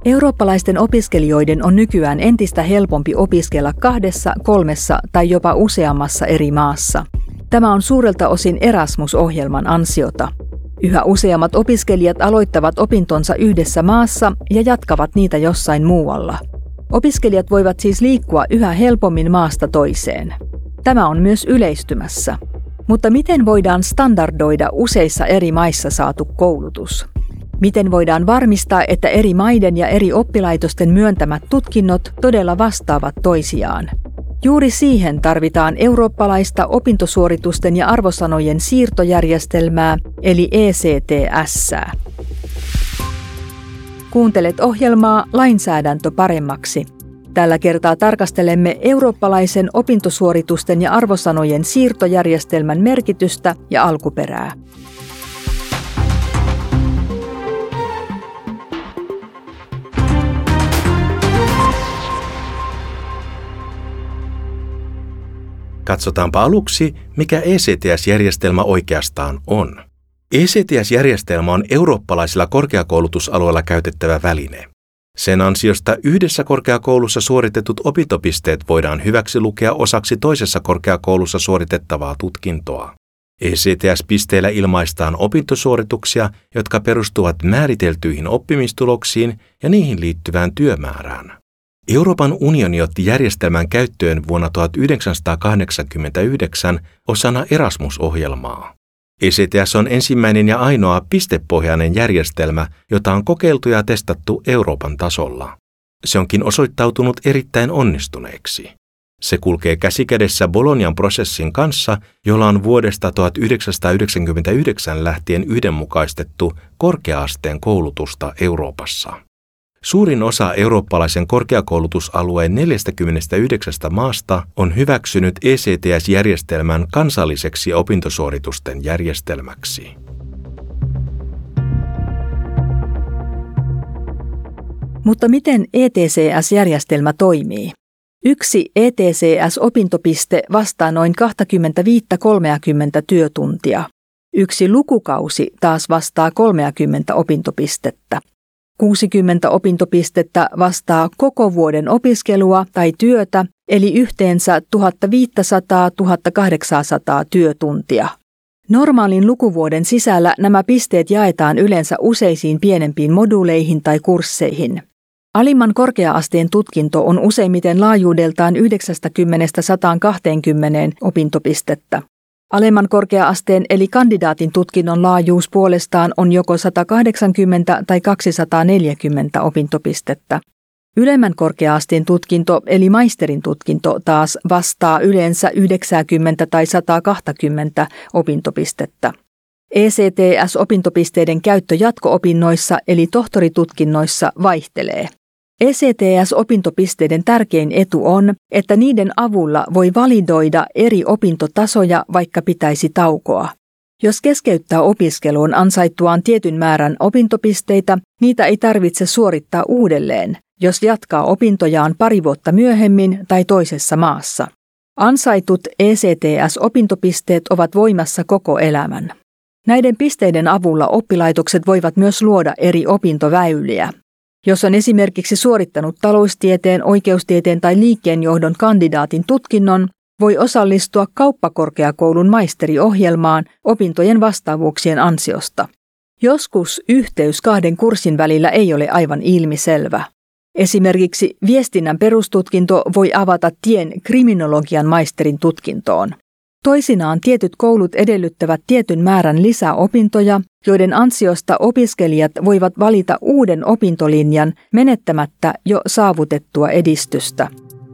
Eurooppalaisten opiskelijoiden on nykyään entistä helpompi opiskella 2, 3 tai jopa useammassa eri maassa. Tämä on suurelta osin Erasmus-ohjelman ansiota. Yhä useammat opiskelijat aloittavat opintonsa yhdessä maassa ja jatkavat niitä jossain muualla. Opiskelijat voivat siis liikkua yhä helpommin maasta toiseen. Tämä on myös yleistymässä. Mutta miten voidaan standardoida useissa eri maissa saatu koulutus? Miten voidaan varmistaa, että eri maiden ja eri oppilaitosten myöntämät tutkinnot todella vastaavat toisiaan? Juuri siihen tarvitaan eurooppalaista opintosuoritusten ja arvosanojen siirtojärjestelmää, eli ECTS:ää. Kuuntelet ohjelmaa Lainsäädäntö paremmaksi. Tällä kertaa tarkastelemme eurooppalaisen opintosuoritusten ja arvosanojen siirtojärjestelmän merkitystä ja alkuperää. Katsotaanpa aluksi, mikä ECTS-järjestelmä oikeastaan on. ECTS-järjestelmä on eurooppalaisilla korkeakoulutusalueilla käytettävä väline. Sen ansiosta yhdessä korkeakoulussa suoritetut opintopisteet voidaan hyväksi lukea osaksi toisessa korkeakoulussa suoritettavaa tutkintoa. ECTS-pisteillä ilmaistaan opintosuorituksia, jotka perustuvat määriteltyihin oppimistuloksiin ja niihin liittyvään työmäärään. Euroopan unioni otti järjestelmän käyttöön vuonna 1989 osana Erasmus-ohjelmaa. ECTS on ensimmäinen ja ainoa pistepohjainen järjestelmä, jota on kokeiltu ja testattu Euroopan tasolla. Se onkin osoittautunut erittäin onnistuneeksi. Se kulkee käsikädessä Bolognan prosessin kanssa, jolla on vuodesta 1999 lähtien yhdenmukaistettu korkea-asteen koulutusta Euroopassa. Suurin osa eurooppalaisen korkeakoulutusalueen 49 maasta on hyväksynyt ECTS-järjestelmän kansalliseksi opintosuoritusten järjestelmäksi. Mutta miten ECTS-järjestelmä toimii? Yksi ECTS-opintopiste vastaa noin 25-30 työtuntia. Yksi lukukausi taas vastaa 30 opintopistettä. 60 opintopistettä vastaa koko vuoden opiskelua tai työtä, eli yhteensä 1500-1800 työtuntia. Normaalin lukuvuoden sisällä nämä pisteet jaetaan yleensä useisiin pienempiin moduuleihin tai kursseihin. Alimman korkea-asteen tutkinto on useimmiten laajuudeltaan 90-120 opintopistettä. Alemman korkea-asteen eli kandidaatin tutkinnon laajuus puolestaan on joko 180 tai 240 opintopistettä. Ylemmän korkea-asteen tutkinto eli maisterin tutkinto taas vastaa yleensä 90 tai 120 opintopistettä. ECTS-opintopisteiden käyttö jatko-opinnoissa eli tohtoritutkinnoissa vaihtelee. ECTS-opintopisteiden tärkein etu on, että niiden avulla voi validoida eri opintotasoja, vaikka pitäisi taukoa. Jos keskeyttää opiskeluun ansaittuaan tietyn määrän opintopisteitä, niitä ei tarvitse suorittaa uudelleen, jos jatkaa opintojaan pari vuotta myöhemmin tai toisessa maassa. Ansaitut ECTS-opintopisteet ovat voimassa koko elämän. Näiden pisteiden avulla oppilaitokset voivat myös luoda eri opintoväyliä. Jos on esimerkiksi suorittanut taloustieteen, oikeustieteen tai liikkeenjohdon kandidaatin tutkinnon, voi osallistua kauppakorkeakoulun maisteriohjelmaan opintojen vastaavuuksien ansiosta. Joskus yhteys kahden kurssin välillä ei ole aivan ilmiselvä. Esimerkiksi viestinnän perustutkinto voi avata tien kriminologian maisterin tutkintoon. Toisinaan tietyt koulut edellyttävät tietyn määrän lisäopintoja, joiden ansiosta opiskelijat voivat valita uuden opintolinjan menettämättä jo saavutettua edistystä.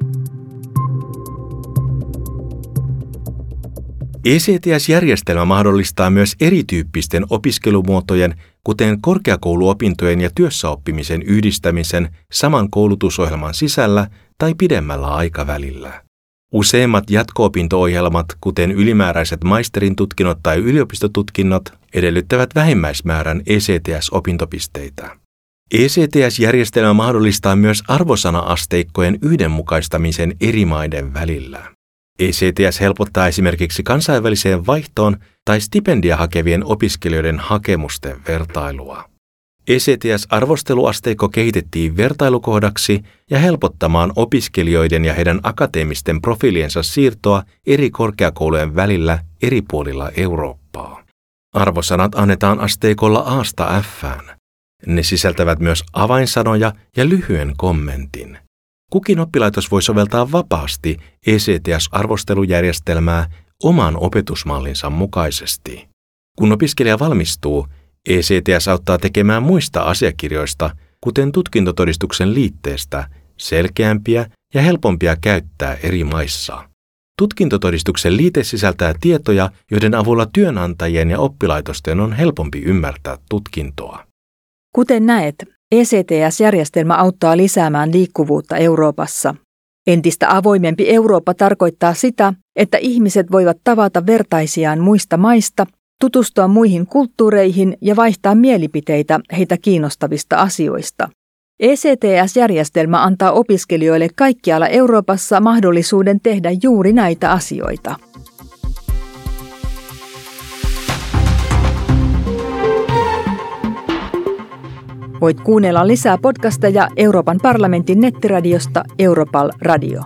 ECTS-järjestelmä mahdollistaa myös erityyppisten opiskelumuotojen, kuten korkeakouluopintojen ja työssäoppimisen yhdistämisen saman koulutusohjelman sisällä tai pidemmällä aikavälillä. Useimmat jatko-opinto-ohjelmat, kuten ylimääräiset maisterin tutkinnot tai yliopistotutkinnot, edellyttävät vähimmäismäärän ECTS-opintopisteitä. ECTS-järjestelmä mahdollistaa myös arvosana-asteikkojen yhdenmukaistamisen eri maiden välillä. ECTS helpottaa esimerkiksi kansainväliseen vaihtoon tai stipendia hakevien opiskelijoiden hakemusten vertailua. ECTS-arvosteluasteikko kehitettiin vertailukohdaksi ja helpottamaan opiskelijoiden ja heidän akateemisten profiiliensa siirtoa eri korkeakoulujen välillä eri puolilla Eurooppaa. Arvosanat annetaan asteikolla A:sta F:ään. Ne sisältävät myös avainsanoja ja lyhyen kommentin. Kukin oppilaitos voi soveltaa vapaasti ECTS-arvostelujärjestelmää oman opetusmallinsa mukaisesti. Kun opiskelija valmistuu, ECTS auttaa tekemään muista asiakirjoista, kuten tutkintotodistuksen liitteestä, selkeämpiä ja helpompia käyttää eri maissa. Tutkintotodistuksen liite sisältää tietoja, joiden avulla työnantajien ja oppilaitosten on helpompi ymmärtää tutkintoa. Kuten näet, ECTS-järjestelmä auttaa lisäämään liikkuvuutta Euroopassa. Entistä avoimempi Eurooppa tarkoittaa sitä, että ihmiset voivat tavata vertaisiaan muista maista, tutustua muihin kulttuureihin ja vaihtaa mielipiteitä heitä kiinnostavista asioista. ECTS-järjestelmä antaa opiskelijoille kaikkialla Euroopassa mahdollisuuden tehdä juuri näitä asioita. Voit kuunnella lisää podcasteja Euroopan parlamentin nettiradiosta Europal Radio.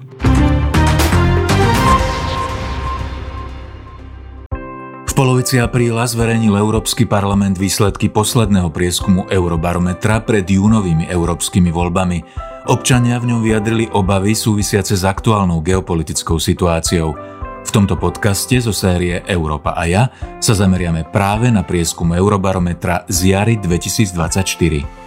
V polovici apríla zverejnil Európsky parlament výsledky posledného prieskumu Eurobarometra pred júnovými európskymi voľbami. Občania v ňom vyjadrili obavy súvisiace s aktuálnou geopolitickou situáciou. V tomto podcaste zo série Európa a ja sa zameriame práve na prieskum Eurobarometra z jary 2024.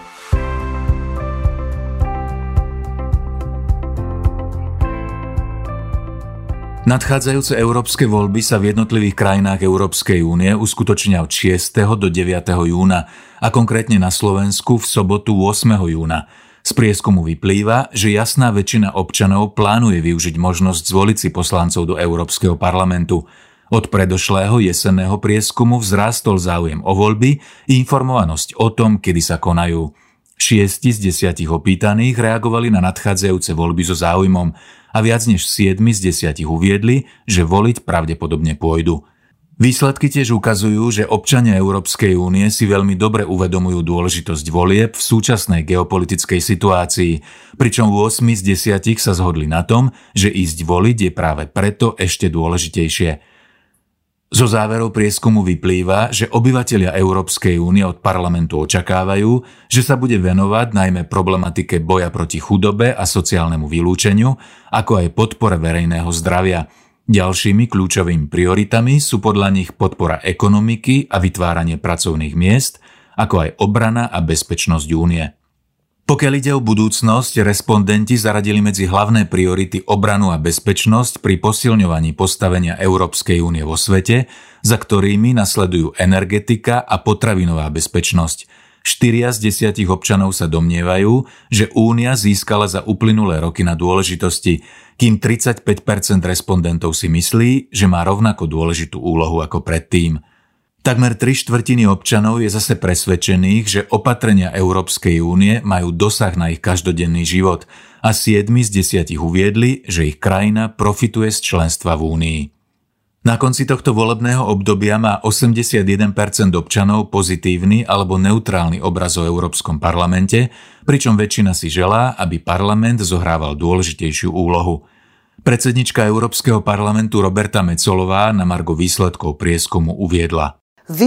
Nadchádzajúce európske voľby sa v jednotlivých krajinách Európskej únie uskutočnia od 6. do 9. júna a konkrétne na Slovensku v sobotu 8. júna. Z prieskumu vyplýva, že jasná väčšina občanov plánuje využiť možnosť zvoliť si poslancov do Európskeho parlamentu. Od predošlého jesenného prieskumu vzrástol záujem o voľby i informovanosť o tom, kedy sa konajú. 6 z 10 opýtaných reagovali na nadchádzajúce voľby so záujmom a viac než 7 z 10 uviedli, že voliť pravdepodobne pôjdu. Výsledky tiež ukazujú, že občania Európskej únie si veľmi dobre uvedomujú dôležitosť volieb v súčasnej geopolitickej situácii, pričom 8 z 10 sa zhodli na tom, že ísť voliť je práve preto ešte dôležitejšie. Zo záverov prieskumu vyplýva, že obyvatelia Európskej únie od parlamentu očakávajú, že sa bude venovať najmä problematike boja proti chudobe a sociálnemu vylúčeniu, ako aj podpore verejného zdravia. Ďalšími kľúčovými prioritami sú podľa nich podpora ekonomiky a vytváranie pracovných miest, ako aj obrana a bezpečnosť únie. Pokiaľ ide o budúcnosť, respondenti zaradili medzi hlavné priority obranu a bezpečnosť pri posilňovaní postavenia Európskej únie vo svete, za ktorými nasledujú energetika a potravinová bezpečnosť. 4 z 10 občanov sa domnievajú, že Únia získala za uplynulé roky na dôležitosti, kým 35% respondentov si myslí, že má rovnako dôležitú úlohu ako predtým. Takmer 3/4 občanov je zase presvedčených, že opatrenia Európskej únie majú dosah na ich každodenný život a 7 z 10 uviedli, že ich krajina profituje z členstva v Únii. Na konci tohto volebného obdobia má 81% občanov pozitívny alebo neutrálny obraz o Európskom parlamente, pričom väčšina si želá, aby parlament zohrával dôležitejšiu úlohu. Predsednička Európskeho parlamentu Roberta Metsolová na margo výsledkov prieskumu uviedla: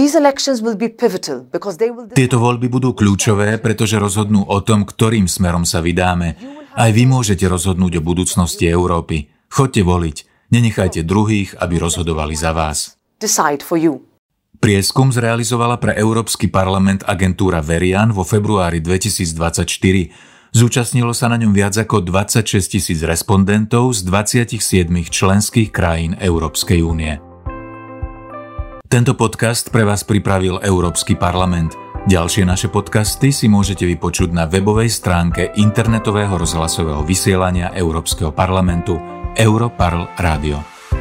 Tieto voľby budú kľúčové, pretože rozhodnú o tom, ktorým smerom sa vydáme. Aj vy môžete rozhodnúť o budúcnosti Európy. Choďte voliť. Nenechajte druhých, aby rozhodovali za vás. Prieskum zrealizovala pre Európsky parlament agentúra Verian vo februári 2024. Zúčastnilo sa na ňom viac ako 26 000 respondentov z 27 členských krajín Európskej únie. Tento podcast pre vás pripravil Európsky parlament. Ďalšie naše podcasty si môžete vypočuť na webovej stránke internetového rozhlasového vysielania Európskeho parlamentu Europarl Radio.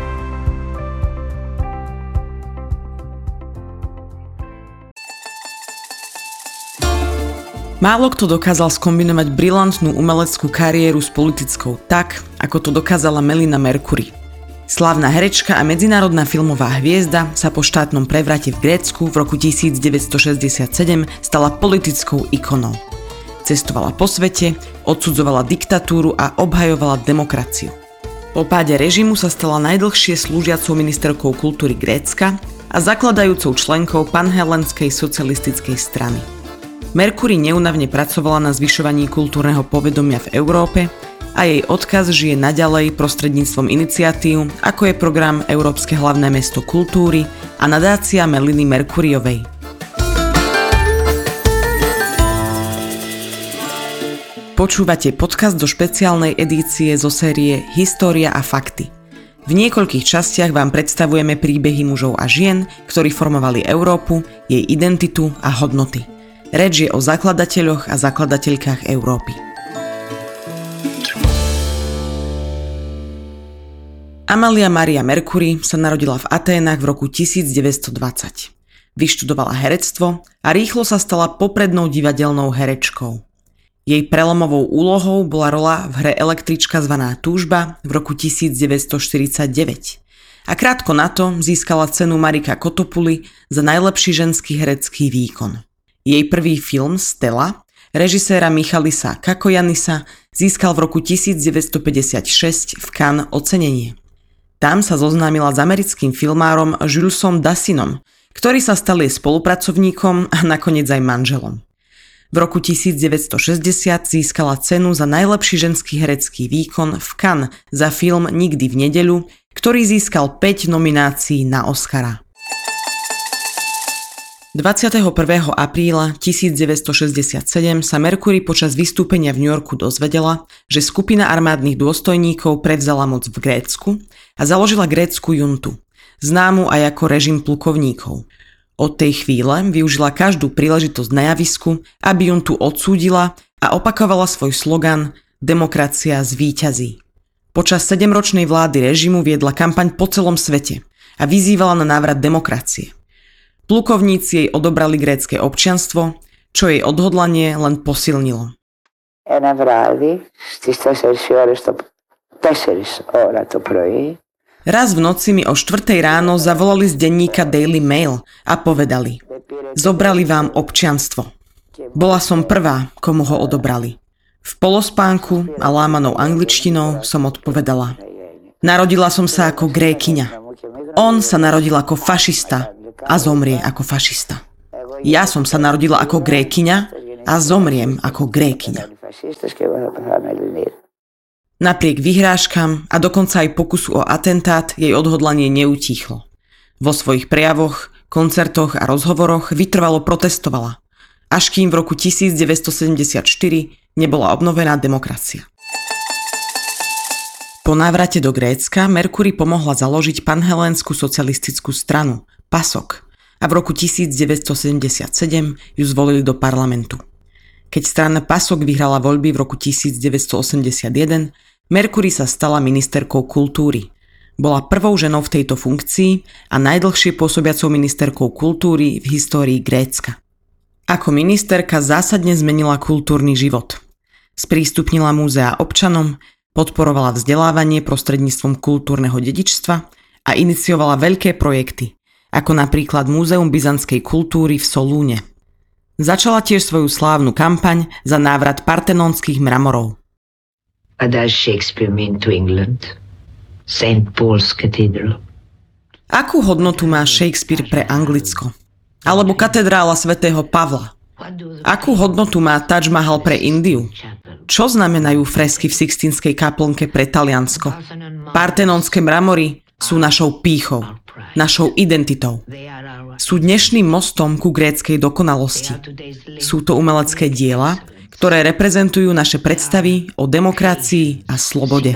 Málo kto dokázal skombinovať brilantnú umeleckú kariéru s politickou tak, ako to dokázala Melina Mercury. Slávna herečka a medzinárodná filmová hviezda sa po štátnom prevrate v Grécku v roku 1967 stala politickou ikonou. Cestovala po svete, odsudzovala diktatúru a obhajovala demokraciu. Po páde režimu sa stala najdlhšie slúžiacou ministerkou kultúry Grécka a zakladajúcou členkou panhellenskej socialistickej strany. Mercury neúnavne pracovala na zvyšovaní kultúrneho povedomia v Európe a jej odkaz žije naďalej prostredníctvom iniciatív, ako je program Európske hlavné mesto kultúry a nadácia Meliny Mercuryovej. Počúvate podcast do špeciálnej edície zo série História a fakty. V niekoľkých častiach vám predstavujeme príbehy mužov a žien, ktorí formovali Európu, jej identitu a hodnoty. Reč je o zakladateľoch a zakladateľkách Európy. Amalia Maria Mercury sa narodila v Aténach v roku 1920. Vyštudovala herectvo a rýchlo sa stala poprednou divadelnou herečkou. Jej prelomovou úlohou bola rola v hre Električka zvaná Túžba v roku 1949 a krátko na to získala cenu Marika Kotopuly za najlepší ženský herecký výkon. Jej prvý film Stella režiséra Michalisa Kakojannisa získal v roku 1956 v Cannes ocenenie. Tam sa zoznámila s americkým filmárom Julesom Dassinom, ktorý sa stal jej spolupracovníkom a nakoniec aj manželom. V roku 1960 získala cenu za najlepší ženský herecký výkon v Cannes za film Nikdy v nedeľu, ktorý získal 5 nominácií na Oscara. 21. apríla 1967 sa Mercury počas vystúpenia v New Yorku dozvedela, že skupina armádnych dôstojníkov prevzala moc v Grécku a založila grécku juntu, známu aj ako režim plukovníkov. Od tej chvíle využila každú príležitosť na javisku, aby juntu odsúdila a opakovala svoj slogan Demokracia zvíťazí. Počas 7-ročnej vlády režimu viedla kampaň po celom svete a vyzývala na návrat demokracie. Plukovníci jej odobrali grécke občianstvo, čo jej odhodlanie len posilnilo. Raz v noci mi o 4:00 ráno zavolali z denníka Daily Mail a povedali: zobrali vám občianstvo. Bola som prvá, komu ho odobrali. V polospánku a lámanou angličtinou som odpovedala: narodila som sa ako Grékyňa. On sa narodil ako fašista a zomrie ako fašista. Ja som sa narodila ako Grékyňa a zomriem ako Grékyňa. Napriek vyhrážkam a dokonca aj pokusu o atentát jej odhodlanie neutíchlo. Vo svojich prejavoch, koncertoch a rozhovoroch vytrvalo protestovala, až kým v roku 1974 nebola obnovená demokracia. Po návrate do Grécka Mercury pomohla založiť panhellénsku socialistickú stranu PASOK a v roku 1977 ju zvolili do parlamentu. Keď strana PASOK vyhrala voľby v roku 1981, Mercury sa stala ministerkou kultúry. Bola prvou ženou v tejto funkcii a najdlhšie pôsobiacou ministerkou kultúry v histórii Grécka. Ako ministerka zásadne zmenila kultúrny život. Sprístupnila múzea občanom, podporovala vzdelávanie prostredníctvom kultúrneho dedičstva a iniciovala veľké projekty, ako napríklad Múzeum byzantskej kultúry v Solúne. Začala tiež svoju slávnu kampaň za návrat partenónskych mramorov. What does Shakespeare mean to England? St. Paul's Cathedral. Akú hodnotu má Shakespeare pre Anglicko? Alebo katedrála svätého Pavla? Akú hodnotu má Taj Mahal pre Indiu? Čo znamenajú fresky v Sixtínskej kaplnke pre Taliansko? Partenónske mramory sú našou pýchou, našou identitou. Sú dnešným mostom ku gréckej dokonalosti. Sú to umelecké diela, ktoré reprezentujú naše predstavy o demokracii a slobode.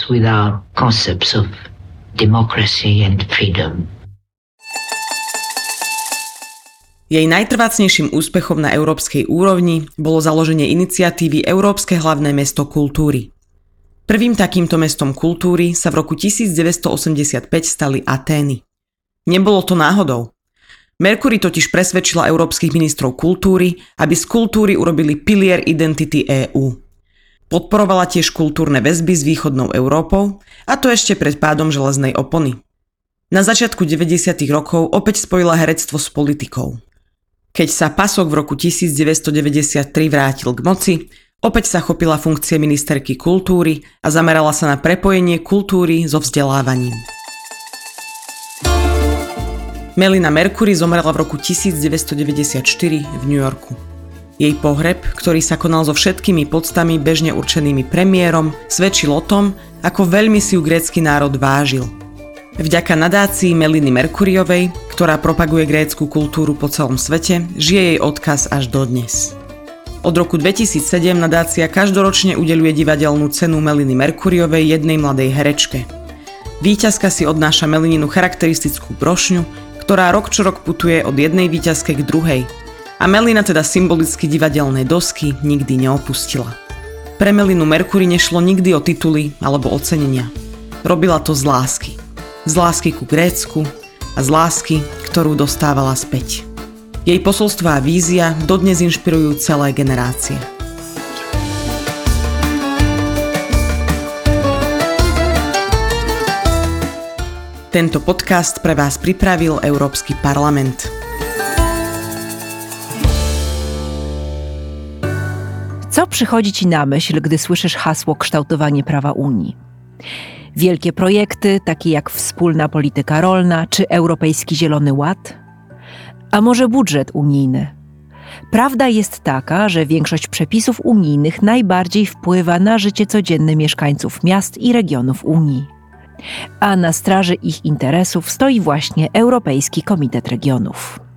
Jej najtrvácnejším úspechom na európskej úrovni bolo založenie iniciatívy Európske hlavné mesto kultúry. Prvým takýmto mestom kultúry sa v roku 1985 stali Atény. Nebolo to náhodou. Mercury totiž presvedčila európskych ministrov kultúry, aby z kultúry urobili pilier identity EÚ. Podporovala tiež kultúrne väzby s východnou Európou, a to ešte pred pádom železnej opony. Na začiatku 90. rokov opäť spojila herectvo s politikou. Keď sa Pasok v roku 1993 vrátil k moci, opäť sa chopila funkcie ministerky kultúry a zamerala sa na prepojenie kultúry so vzdelávaním. Melina Mercury zomrela v roku 1994 v New Yorku. Jej pohreb, ktorý sa konal so všetkými poctami bežne určenými premiérom, svedčil o tom, ako veľmi si ju grécky národ vážil. Vďaka nadácii Meliny Mercuryovej, ktorá propaguje grécku kultúru po celom svete, žije jej odkaz až dodnes. Od roku 2007 nadácia každoročne udeľuje divadelnú cenu Meliny Mercuryovej jednej mladej herečke. Víťazka si odnáša Melininu charakteristickú brošňu, ktorá rok čo rok putuje od jednej víťazke k druhej. A Melina teda symbolicky divadelnej dosky nikdy neopustila. Pre Melinu Mercury nešlo nikdy o tituly alebo ocenenia. Robila to z lásky. Z lásky ku Grécku a z lásky, ktorú dostávala späť. Jej posolstvá a vízia dodnes inšpirujú celé generácie. Tento podcast pre vás pripravil Európsky parlament. Co przychodzi Ci na myśl, gdy słyszysz hasło kształtowanie prawa Unii? Wielkie projekty, takie jak wspólna polityka rolna czy Europejski Zielony Ład? A może budżet unijny? Prawda jest taka, że większość przepisów unijnych najbardziej wpływa na życie codzienne mieszkańców miast i regionów Unii. A na straży ich interesów stoi właśnie Europejski Komitet Regionów.